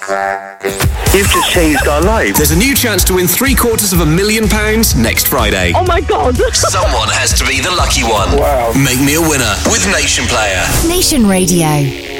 You've just changed our lives. There's a new chance to win £750,000 next Friday. Oh my God. Someone has to be the lucky one. Wow. Make me a winner with Nation Player. Nation Radio.